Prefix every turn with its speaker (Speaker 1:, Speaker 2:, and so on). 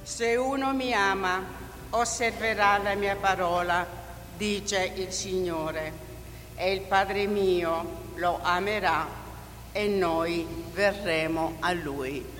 Speaker 1: Se uno mi ama, osserverà la mia parola, dice il Signore, e il Padre mio lo amerà e noi verremo a Lui.